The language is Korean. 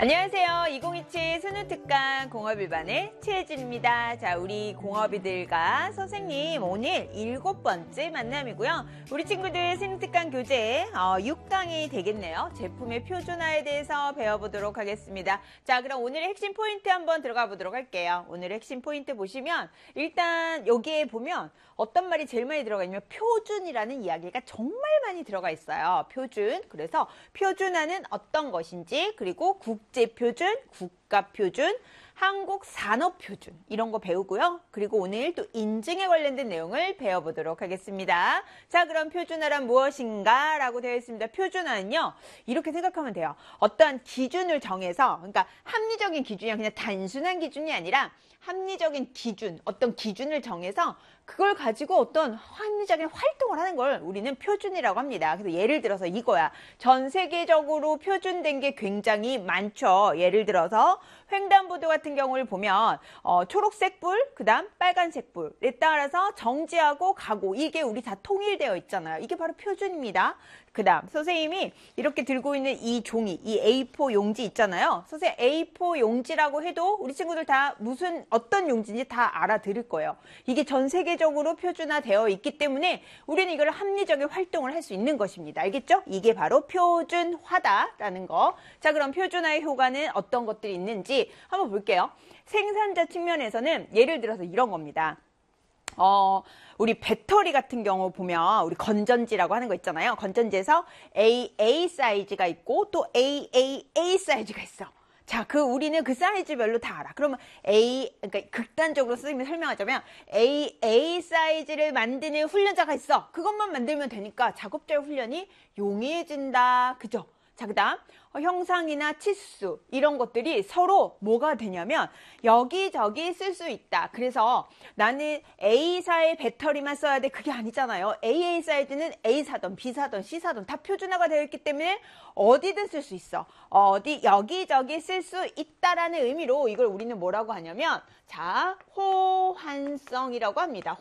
안녕하세요. 2027 수능특강 공업일반의 최혜진입니다. 자, 우리 공업이들과 선생님 오늘 7번째 만남이고요. 우리 친구들 수능특강 교재 6강이 되겠네요. 제품의 표준화에 대해서 배워보도록 하겠습니다. 자, 그럼 오늘의 핵심 포인트 한번 들어가 보도록 할게요. 오늘의 핵심 포인트 보시면 일단 여기에 보면 어떤 말이 제일 많이 들어가 있냐면 표준이라는 이야기가 정말 많이 들어가 있어요. 표준. 그래서 표준화는 어떤 것인지, 그리고 국제표준, 국가표준, 한국산업표준 이런 거 배우고요. 그리고 오늘 또 인증에 관련된 내용을 배워보도록 하겠습니다. 자, 그럼 표준화란 무엇인가? 라고 되어 있습니다. 표준화는요, 이렇게 생각하면 돼요. 어떠한 기준을 정해서, 그러니까 합리적인 기준이 그냥 단순한 기준이 아니라 합리적인 기준, 어떤 기준을 정해서 그걸 가지고 어떤 합리적인 활동을 하는 걸 우리는 표준이라고 합니다. 그래서 예를 들어서 이거야. 전 세계적으로 표준된 게 굉장히 많죠. 예를 들어서 횡단보도 같은 경우를 보면 초록색 불, 그 다음 빨간색 불에 따라서 정지하고 가고, 이게 우리 다 통일되어 있잖아요. 이게 바로 표준입니다. 그 다음 선생님이 이렇게 들고 있는 이 종이, 이 A4 용지 있잖아요. 선생님 A4 용지라고 해도 우리 친구들 다 어떤 용지인지 다 알아들을 거예요. 이게 전 세계적으로 표준화되어 있기 때문에 우리는 이걸 합리적인 활동을 할 수 있는 것입니다. 알겠죠? 이게 바로 표준화다라는 거. 자, 그럼 표준화의 효과는 어떤 것들이 있는지 한번 볼게요. 생산자 측면에서는 예를 들어서 이런 겁니다. 우리 배터리 같은 경우 보면 우리 건전지라고 하는 거 있잖아요. 건전지에서 AA 사이즈가 있고 또 AAA 사이즈가 있어. 자, 우리는 그 사이즈별로 다 알아. 그러면 그러니까 극단적으로 선생님이 설명하자면 AA 사이즈를 만드는 훈련자가 있어. 그것만 만들면 되니까 작업자의 훈련이 용이해진다. 그죠? 자, 그 다음 형상이나 치수 이런 것들이 서로 뭐가 되냐면 여기저기 쓸 수 있다. 그래서 나는 A사의 배터리만 써야 돼, 그게 아니잖아요. AA 사이즈는 A 사던 B 사던 C 사던 다 표준화가 되어 있기 때문에 어디든 쓸 수 있어. 여기저기 쓸 수 있다라는 의미로 이걸 우리는 뭐라고 하냐면, 자, 호환성이라고 합니다.